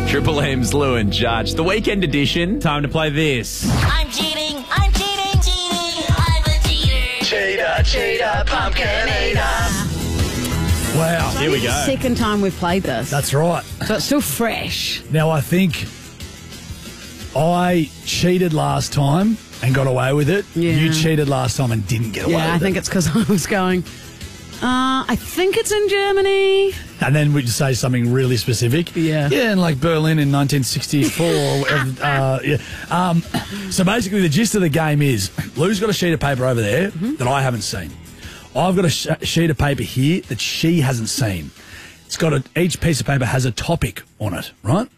Triple M's Lou and Judge. The weekend edition. Time to play this. I'm cheating, I'm cheating, cheating, I'm a cheater. Cheater, cheater, pumpkinator. Wow. Here we go. Second time we've played this. That's right. So it's still fresh. Now, I think I cheated last time and got away with it. Yeah. You cheated last time and didn't get away with it. Yeah, I think it's because I was going, I think it's in Germany. And then we just say something really specific. Yeah. Yeah, and like Berlin in 1964 or whatever. Yeah. So basically the gist of the game is Lou's got a sheet of paper over there that I haven't seen. I've got a sheet of paper here that she hasn't seen. It's got each piece of paper has a topic on it, right?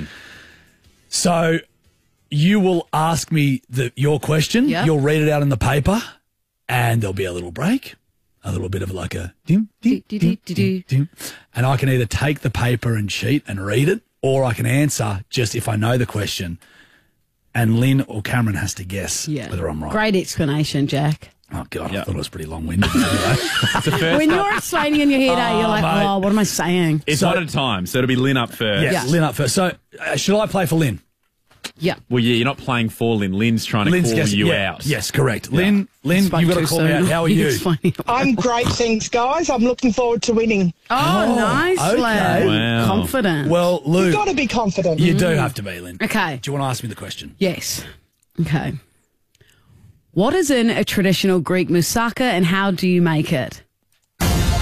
So you will ask me your question. Yeah. You'll read it out in the paper and there'll be a little break. A little bit of like a dim, dim, dim, dim, dim. And I can either take the paper and sheet and read it, or I can answer just if I know the question. And Lynn or Cameron has to guess whether I'm right. Great explanation, Jack. Oh, God, I thought it was pretty long-winded. Anyway. When you're explaining in your head, you're like, mate. what am I saying? It's one at a time, so it'll be Lynn up first. Yeah, Lynn up first. So should I play for Lynn? Yeah. Well, yeah, you're not playing for Lynn. Lynn's trying to call you out. Yes, correct. Lynn, you've got to call me out. How are you? I'm great, thanks, guys. I'm looking forward to winning. Oh, nice, okay. lad. Wow. Confident. Well, Lou, You've got to be confident. you do have to be, Lynn. Okay. Do you want to ask me the question? Yes. Okay. What is in a traditional Greek moussaka and how do you make it?